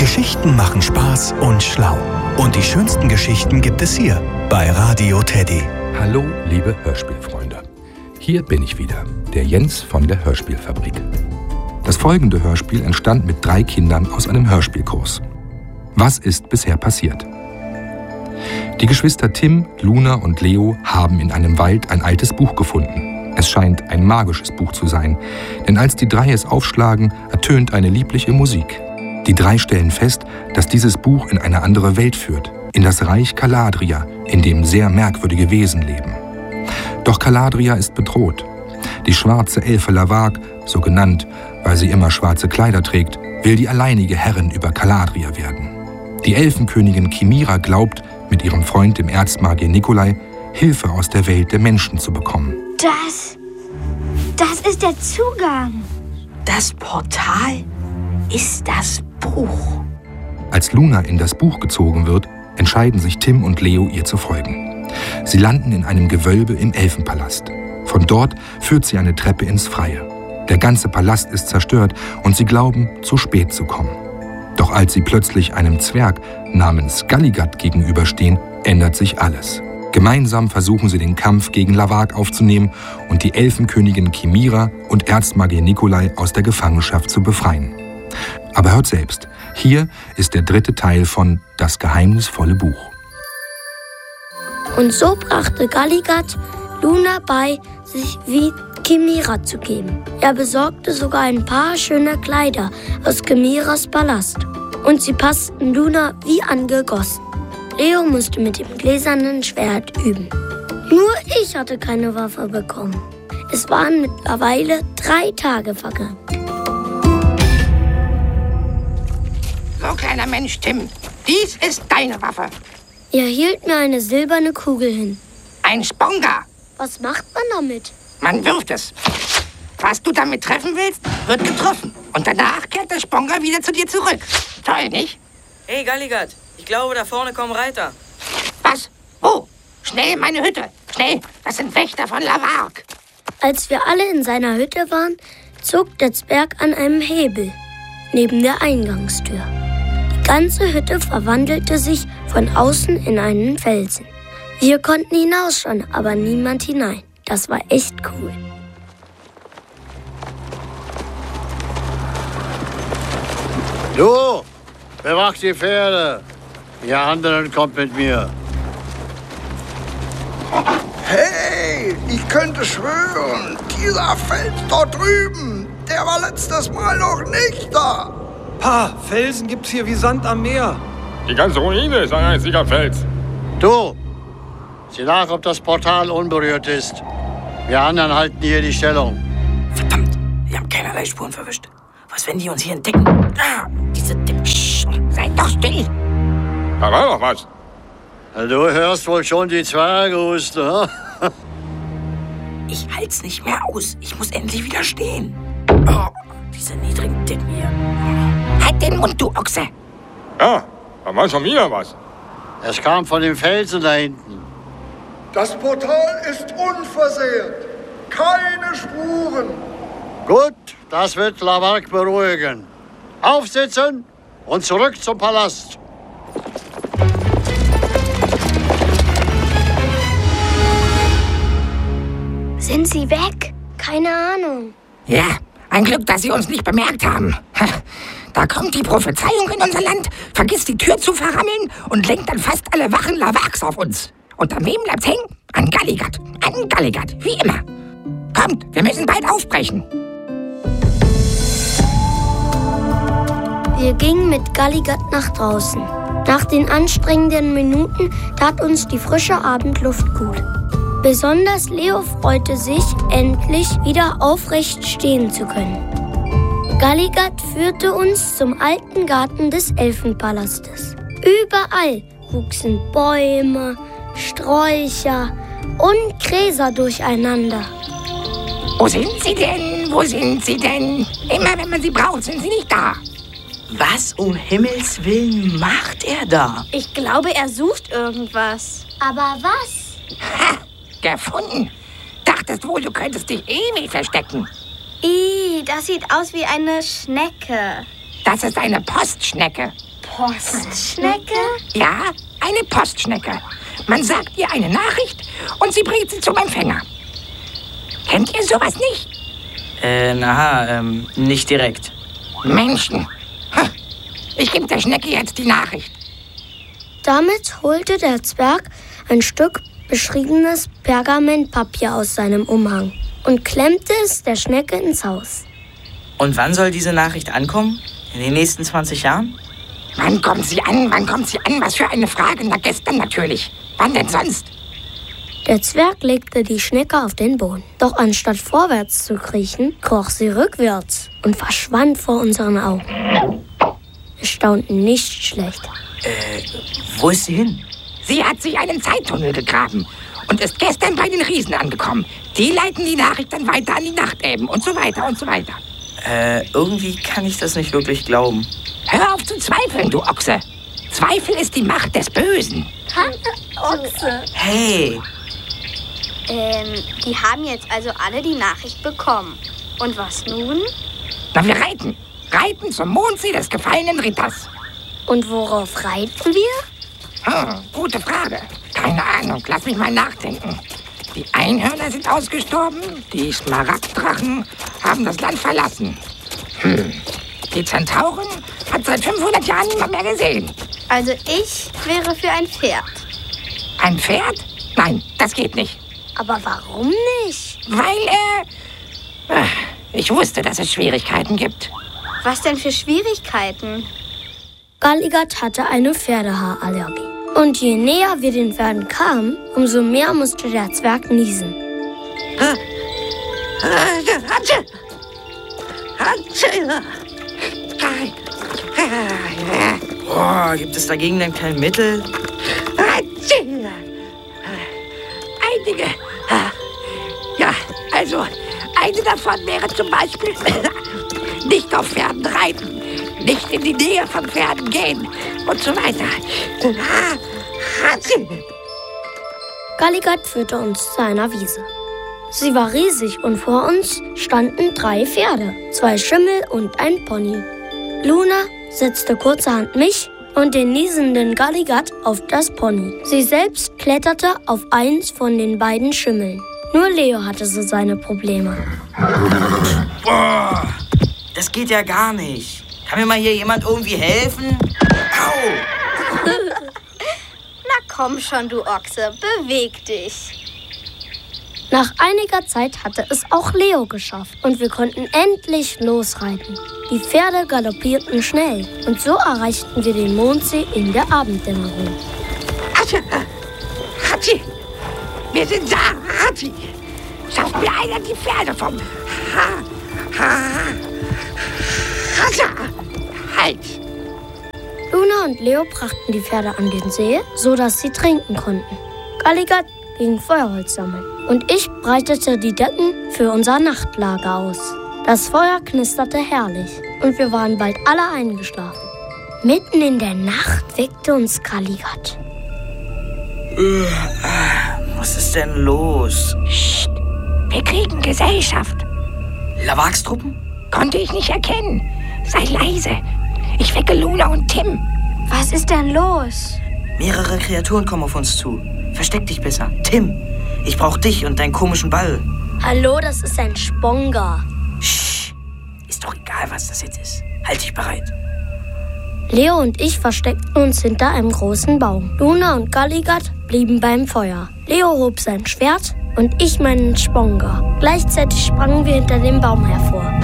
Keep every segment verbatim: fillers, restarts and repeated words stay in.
Geschichten machen Spaß und schlau. Und die schönsten Geschichten gibt es hier bei Radio Teddy. Hallo, liebe Hörspielfreunde. Hier bin ich wieder, der Jens von der Hörspielfabrik. Das folgende Hörspiel entstand mit drei Kindern aus einem Hörspielkurs. Was ist bisher passiert? Die Geschwister Tim, Luna und Leo haben in einem Wald ein altes Buch gefunden. Es scheint ein magisches Buch zu sein, denn als die drei es aufschlagen, ertönt eine liebliche Musik. Die drei stellen fest, dass dieses Buch in eine andere Welt führt, in das Reich Caladria, in dem sehr merkwürdige Wesen leben. Doch Caladria ist bedroht. Die schwarze Elfe Lavag, so genannt, weil sie immer schwarze Kleider trägt, will die alleinige Herrin über Caladria werden. Die Elfenkönigin Chimira glaubt, mit ihrem Freund, dem Erzmagier Nikolai, Hilfe aus der Welt der Menschen zu bekommen. Das, das ist der Zugang. Das Portal ist das Buch. Als Luna in das Buch gezogen wird, entscheiden sich Tim und Leo, ihr zu folgen. Sie landen in einem Gewölbe im Elfenpalast. Von dort führt sie eine Treppe ins Freie. Der ganze Palast ist zerstört und sie glauben, zu spät zu kommen. Doch als sie plötzlich einem Zwerg namens Galligat gegenüberstehen, ändert sich alles. Gemeinsam versuchen sie den Kampf gegen Lavag aufzunehmen und die Elfenkönigin Chimira und Erzmagier Nikolai aus der Gefangenschaft zu befreien. Aber hört selbst, hier ist der dritte Teil von Das geheimnisvolle Buch. Und so brachte Galligat Luna bei, sich wie Chimira zu geben. Er besorgte sogar ein paar schöne Kleider aus Chimiras Palast. Und sie passten Luna wie angegossen. Leo musste mit dem gläsernen Schwert üben. Nur ich hatte keine Waffe bekommen. Es waren mittlerweile drei Tage vergangen. So, kleiner Mensch, Tim, dies ist deine Waffe. Er hielt mir eine silberne Kugel hin. Ein Sponga. Was macht man damit? Man wirft es. Was du damit treffen willst, wird getroffen. Und danach kehrt der Sponga wieder zu dir zurück. Toll, nicht? Hey, Galligat, ich glaube, da vorne kommen Reiter. Was? Wo? Schnell in meine Hütte. Schnell, das sind Wächter von Lavag. Als wir alle in seiner Hütte waren, zog der Zwerg an einem Hebel neben der Eingangstür. Die ganze Hütte verwandelte sich von außen in einen Felsen. Wir konnten hinausschauen, aber niemand hinein. Das war echt cool. Du, bewacht die Pferde. Ihr anderen kommt mit mir. Hey, ich könnte schwören, dieser Fels dort drüben, der war letztes Mal noch nicht da. Pa, Felsen gibt's hier wie Sand am Meer. Die ganze Ruine ist ein einziger Fels. Du, sieh nach, ob das Portal unberührt ist. Wir anderen halten hier die Stellung. Verdammt, wir haben keinerlei Spuren verwischt. Was, wenn die uns hier entdecken? Ah, diese Dipp. Seid doch still. Da war doch was. Du hörst wohl schon die Zwerge husten, hm? Ich halt's nicht mehr aus. Ich muss endlich wieder stehen. Oh, diese niedrigen Dippen hier. Halt den Mund, du Ochse. Ja, da war schon wieder was. Es kam von dem Felsen da hinten. Das Portal ist unversehrt. Keine Spuren. Gut, das wird Lavag beruhigen. Aufsitzen und zurück zum Palast. Sind sie weg? Keine Ahnung. Ja, ein Glück, dass sie uns nicht bemerkt haben. Da kommt die Prophezeiung in unser Land, vergisst die Tür zu verrammeln und lenkt dann fast alle Wachen Lavags auf uns. Und an wem bleibt's hängen? An Galligat. An Galligat, wie immer. Kommt, wir müssen bald aufbrechen. Wir gingen mit Galligat nach draußen. Nach den anstrengenden Minuten tat uns die frische Abendluft gut. Besonders Leo freute sich, endlich wieder aufrecht stehen zu können. Galligat führte uns zum alten Garten des Elfenpalastes. Überall wuchsen Bäume, Sträucher und Gräser durcheinander. Wo sind sie denn? Wo sind sie denn? Immer wenn man sie braucht, sind sie nicht da. Was um Himmels Willen macht er da? Ich glaube, er sucht irgendwas. Aber was? Ha, gefunden. Dachtest wohl, du könntest dich ewig verstecken. Ih, das sieht aus wie eine Schnecke. Das ist eine Postschnecke. Postschnecke? Ja, eine Postschnecke. Man sagt ihr eine Nachricht und sie bringt sie zum Empfänger. Kennt ihr sowas nicht? Äh, na, ähm, nicht direkt. Menschen. Ich gebe der Schnecke jetzt die Nachricht. Damit holte der Zwerg ein Stück beschriebenes Pergamentpapier aus seinem Umhang und klemmte es der Schnecke ins Haus. Und wann soll diese Nachricht ankommen? In den nächsten zwanzig Jahren? Wann kommt sie an? Wann kommt sie an? Was für eine Frage. Na, gestern natürlich. Wann denn sonst? Der Zwerg legte die Schnecke auf den Boden. Doch anstatt vorwärts zu kriechen, kroch sie rückwärts und verschwand vor unseren Augen. Wir staunten nicht schlecht. Äh, wo ist sie hin? Sie hat sich einen Zeittunnel gegraben und ist gestern bei den Riesen angekommen. Die leiten die Nachricht dann weiter an die Nachtelben und so weiter und so weiter. Äh, irgendwie kann ich das nicht wirklich glauben. Hör auf zu zweifeln, du Ochse. Zweifel ist die Macht des Bösen. Ha, Ochse. Hey. Ähm, die haben jetzt also alle die Nachricht bekommen. Und was nun? Na, wir reiten. Reiten zum Mondsee des gefallenen Ritters. Und worauf reiten wir? Hm, gute Frage. Keine Ahnung, lass mich mal nachdenken. Die Einhörner sind ausgestorben, die Smaragddrachen haben das Land verlassen. Hm. Die Zentauren hat seit fünfhundert Jahren niemand mehr gesehen. Also ich wäre für ein Pferd. Ein Pferd? Nein, das geht nicht. Aber warum nicht? Weil, äh... ich wusste, dass es Schwierigkeiten gibt. Was denn für Schwierigkeiten? Galligat hatte eine Pferdehaarallergie. Und je näher wir den Pferden kamen, umso mehr musste der Zwerg niesen. Boah, gibt es dagegen denn kein Mittel? Einige. Ja, also, eine davon wäre zum Beispiel nicht auf Pferden reiten, nicht in die Nähe von Pferden gehen und so weiter. Galligat führte uns zu einer Wiese. Sie war riesig und vor uns standen drei Pferde, zwei Schimmel und ein Pony. Luna setzte kurzerhand mich und den niesenden Galligat auf das Pony. Sie selbst kletterte auf eins von den beiden Schimmeln. Nur Leo hatte so seine Probleme. Boah, das geht ja gar nicht. Kann mir mal hier jemand irgendwie helfen? Au! Na komm schon, du Ochse, beweg dich. Nach einiger Zeit hatte es auch Leo geschafft und wir konnten endlich losreiten. Die Pferde galoppierten schnell und so erreichten wir den Mondsee in der Abenddämmerung. Hatschi! Hatschi! Wir sind da! Hatschi! Schafft mir einer die Pferde vom... Ha... Ha... Hatscha! Halt! Luna und Leo brachten die Pferde an den See, sodass sie trinken konnten. Galligat ging Feuerholz sammeln und ich breitete die Decken für unser Nachtlager aus. Das Feuer knisterte herrlich und wir waren bald alle eingeschlafen. Mitten in der Nacht weckte uns Galligat. Was ist denn los? Psst, wir kriegen Gesellschaft. Lavagstruppen? Konnte ich nicht erkennen. Sei leise. Ich wecke Luna und Tim. Was ist denn los? Mehrere Kreaturen kommen auf uns zu. Versteck dich besser. Tim, ich brauch dich und deinen komischen Ball. Hallo, das ist ein Sponga. Sch, ist doch egal, was das jetzt ist. Halt dich bereit. Leo und ich versteckten uns hinter einem großen Baum. Luna und Galligat blieben beim Feuer. Leo hob sein Schwert und ich meinen Sponga. Gleichzeitig sprangen wir hinter dem Baum hervor.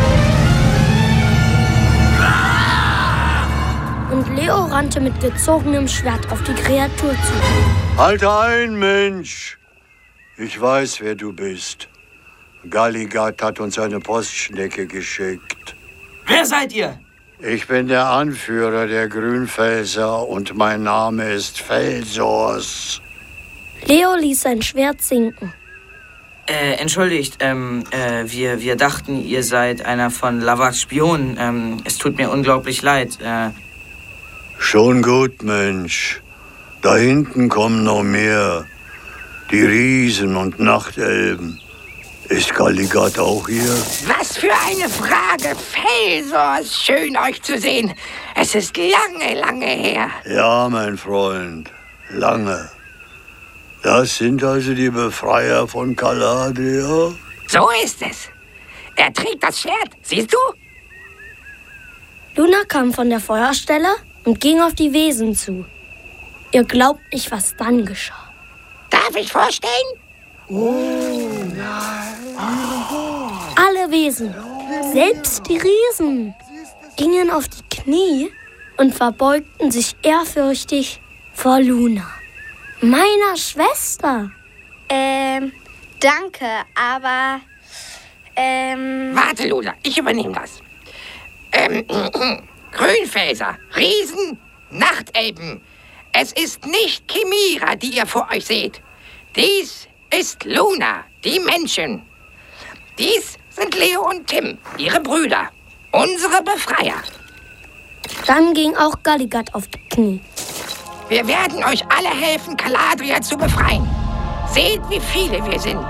Und Leo rannte mit gezogenem Schwert auf die Kreatur zu. Halte ein, Mensch! Ich weiß, wer du bist. Galligat hat uns eine Postschnecke geschickt. Wer seid ihr? Ich bin der Anführer der Grünfelser und mein Name ist Felsors. Leo ließ sein Schwert sinken. Äh, entschuldigt, ähm, äh, wir, wir dachten, ihr seid einer von Lavags Spionen. Ähm, es tut mir unglaublich leid. Äh, Schon gut, Mensch. Da hinten kommen noch mehr. Die Riesen und Nachtelben. Ist Galligat auch hier? Was für eine Frage, Felsor. Schön, euch zu sehen. Es ist lange, lange her. Ja, mein Freund, lange. Das sind also die Befreier von Caladria? So ist es. Er trägt das Schwert, siehst du? Luna kam von der Feuerstelle und ging auf die Wesen zu. Ihr glaubt nicht, was dann geschah. Darf ich vorstellen? Oh, nein. Alle Wesen, selbst die Riesen, gingen auf die Knie und verbeugten sich ehrfürchtig vor Luna, meiner Schwester. Ähm, danke, aber, ähm... Warte, Luna, ich übernehme das. Ähm, Grünfelser, Riesen, Nachtelben. Es ist nicht Chimera, die ihr vor euch seht. Dies ist Luna, die Menschen. Dies sind Leo und Tim, ihre Brüder, unsere Befreier. Dann ging auch Galligat auf die Knie. Wir werden euch alle helfen, Caladria zu befreien. Seht, wie viele wir sind.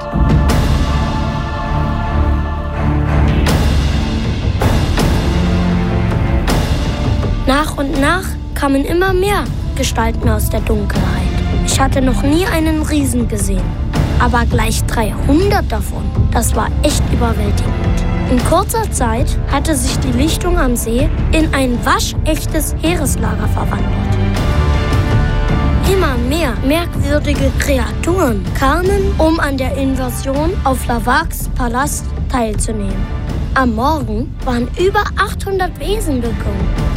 Nach und nach kamen immer mehr Gestalten aus der Dunkelheit. Ich hatte noch nie einen Riesen gesehen, aber gleich dreihundert davon. Das war echt überwältigend. In kurzer Zeit hatte sich die Lichtung am See in ein waschechtes Heereslager verwandelt. Immer mehr merkwürdige Kreaturen kamen, um an der Invasion auf Lavaks Palast teilzunehmen. Am Morgen waren über achthundert Wesen gekommen.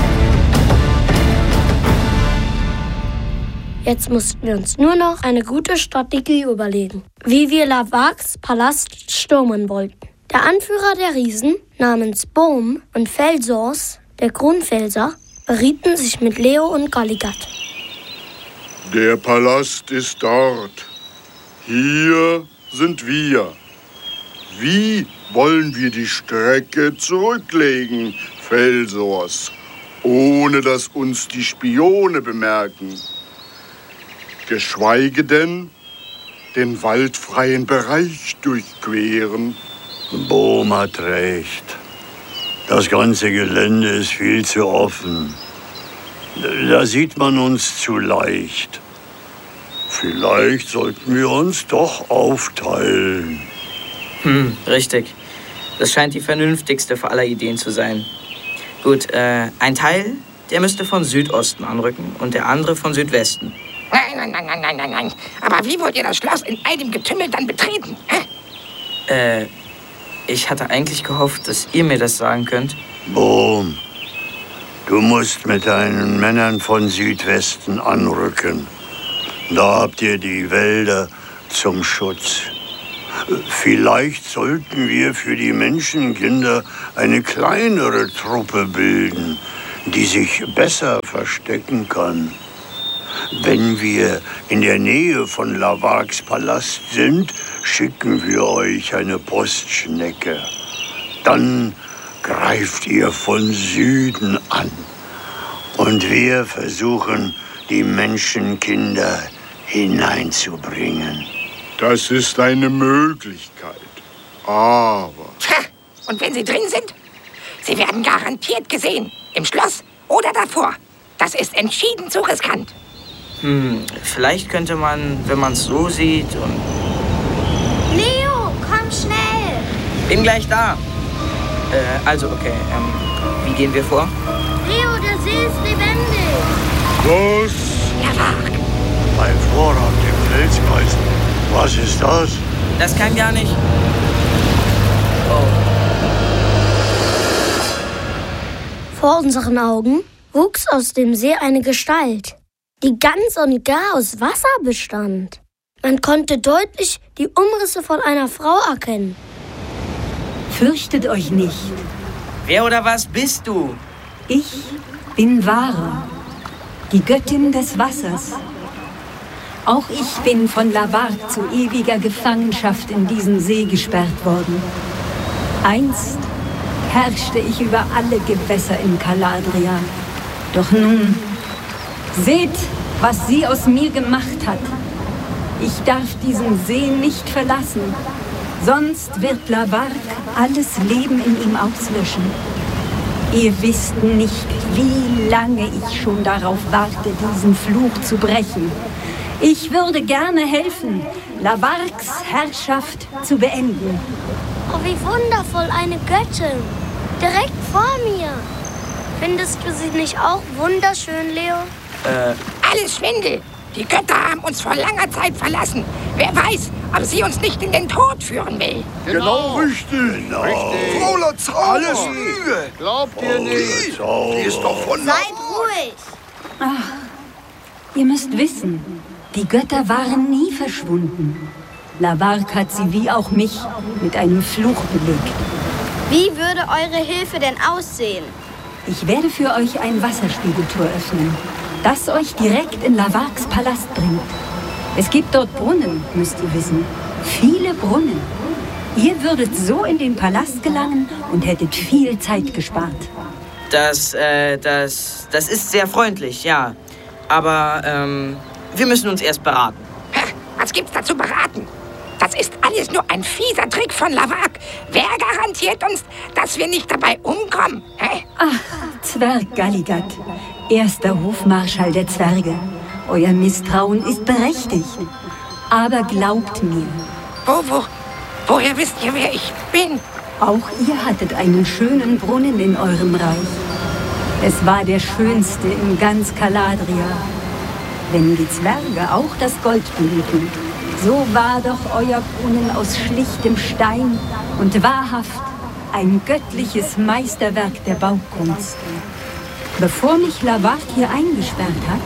Jetzt mussten wir uns nur noch eine gute Strategie überlegen, wie wir Lavaks Palast stürmen wollten. Der Anführer der Riesen namens Bohm und Felsors, der Grünfelser, berieten sich mit Leo und Galligat. Der Palast ist dort. Hier sind wir. Wie wollen wir die Strecke zurücklegen, Felsors, ohne dass uns die Spione bemerken? Geschweige denn den waldfreien Bereich durchqueren. Bohm hat recht. Das ganze Gelände ist viel zu offen. Da sieht man uns zu leicht. Vielleicht sollten wir uns doch aufteilen. Hm, richtig. Das scheint die vernünftigste aller Ideen zu sein. Gut, äh, ein Teil, der müsste von Südosten anrücken und der andere von Südwesten. Nein, nein, nein, nein, nein, nein. Aber wie wollt ihr das Schloss in all dem Getümmel dann betreten? Hä? Äh, ich hatte eigentlich gehofft, dass ihr mir das sagen könnt. Bohm, du musst mit deinen Männern von Südwesten anrücken. Da habt ihr die Wälder zum Schutz. Vielleicht sollten wir für die Menschenkinder eine kleinere Truppe bilden, die sich besser verstecken kann. Wenn wir in der Nähe von Lavaks Palast sind, schicken wir euch eine Postschnecke. Dann greift ihr von Süden an. Und wir versuchen, die Menschenkinder hineinzubringen. Das ist eine Möglichkeit. Aber... Und wenn sie drin sind? Sie werden garantiert gesehen. Im Schloss oder davor. Das ist entschieden zu riskant. Hm, vielleicht könnte man, wenn man es so sieht und... Leo, komm schnell! Bin gleich da. Äh, also, okay, ähm, wie gehen wir vor? Leo, der See ist lebendig. Was? Lavak! Ein Vorrat im Felskreis. Was ist das? Das kann gar nicht... Oh. Vor unseren Augen wuchs aus dem See eine Gestalt, die ganz und gar aus Wasser bestand. Man konnte deutlich die Umrisse von einer Frau erkennen. Fürchtet euch nicht. Wer oder was bist du? Ich bin Vara, die Göttin des Wassers. Auch ich bin von Lavak zu ewiger Gefangenschaft in diesen See gesperrt worden. Einst herrschte ich über alle Gewässer in Caladria. Doch nun... Seht, was sie aus mir gemacht hat. Ich darf diesen See nicht verlassen. Sonst wird Lavarque alles Leben in ihm auslöschen. Ihr wisst nicht, wie lange ich schon darauf warte, diesen Fluch zu brechen. Ich würde gerne helfen, Lavarques Herrschaft zu beenden. Oh, wie wundervoll, eine Göttin. Direkt vor mir. Findest du sie nicht auch wunderschön, Leo? Äh. Alles Schwindel. Die Götter haben uns vor langer Zeit verlassen. Wer weiß, ob sie uns nicht in den Tod führen will. Genau, richtig. Genau. Richtig. Frau Lazaro. Alles Lüge. Glaubt ihr nicht? Die ist doch von... Seid ruhig. Ach, ihr müsst wissen, die Götter waren nie verschwunden. Lavarque hat sie wie auch mich mit einem Fluch belegt. Wie würde eure Hilfe denn aussehen? Ich werde für euch ein Wasserspiegeltor öffnen, das euch direkt in Lavarques Palast bringt. Es gibt dort Brunnen, müsst ihr wissen. Viele Brunnen. Ihr würdet so in den Palast gelangen und hättet viel Zeit gespart. Das, äh, das, das ist sehr freundlich, ja. Aber, ähm, wir müssen uns erst beraten. Was gibt's da zu beraten? Das ist alles nur ein fieser Trick von Lavarque. Wer garantiert uns, dass wir nicht dabei umkommen? Hä? Ach, Zwerg Galligat, erster Hofmarschall der Zwerge. Euer Misstrauen ist berechtigt. Aber glaubt mir. Wo, wo, woher wisst ihr, wer ich bin? Auch ihr hattet einen schönen Brunnen in eurem Reich. Es war der schönste in ganz Caladria. Wenn die Zwerge auch das Gold beliebten, so war doch euer Brunnen aus schlichtem Stein und wahrhaft ein göttliches Meisterwerk der Baukunst. Bevor mich Lavarque hier eingesperrt hat,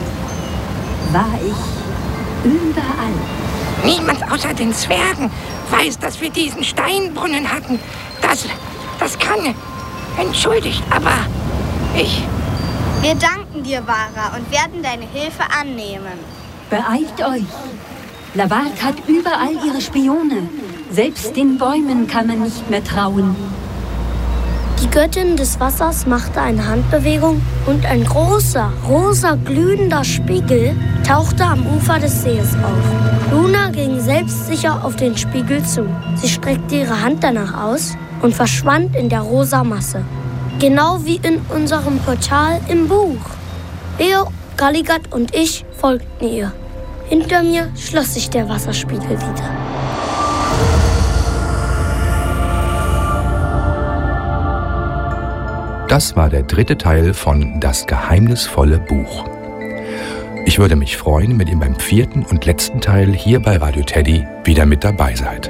war ich überall. Niemand außer den Zwergen weiß, dass wir diesen Steinbrunnen hatten. Das, das kann... Entschuldigt, aber ich... Wir danken dir, Vara, und werden deine Hilfe annehmen. Beeilt euch! Lavarque hat überall ihre Spione. Selbst den Bäumen kann man nicht mehr trauen. Die Göttin des Wassers machte eine Handbewegung und ein großer, rosa glühender Spiegel tauchte am Ufer des Sees auf. Luna ging selbstsicher auf den Spiegel zu. Sie streckte ihre Hand danach aus und verschwand in der rosa Masse. Genau wie in unserem Portal im Buch. Leo, Galligat und ich folgten ihr. Hinter mir schloss sich der Wasserspiegel wieder. Das war der dritte Teil von Das geheimnisvolle Buch. Ich würde mich freuen, wenn ihr beim vierten und letzten Teil hier bei Radio Teddy wieder mit dabei seid.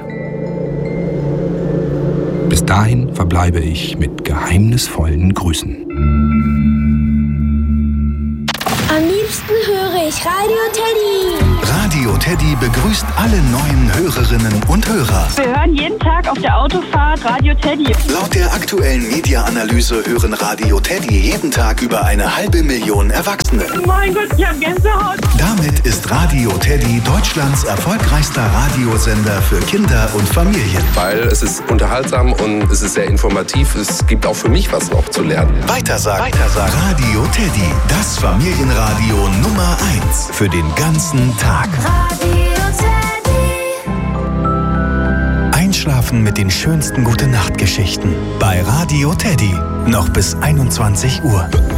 Bis dahin verbleibe ich mit geheimnisvollen Grüßen. Am liebsten höre ich Radio Teddy. Radio Teddy begrüßt alle neuen Hörerinnen und Hörer. Wir hören jeden Tag auf der Autofahrt Radio Teddy. Laut der aktuellen Media-Analyse hören Radio Teddy jeden Tag über eine halbe Million Erwachsene. Mein Gott, ich hab Gänsehaut. Damit ist Radio Teddy Deutschlands erfolgreichster Radiosender für Kinder und Familien. Weil es ist unterhaltsam und es ist sehr informativ. Es gibt auch für mich was noch zu lernen. Weitersagen. Weitersagen. Radio Teddy, das Familienradio Nummer eins für den ganzen Tag. Radio Teddy. Einschlafen mit den schönsten Gute-Nacht-Geschichten bei Radio Teddy. Noch bis einundzwanzig Uhr.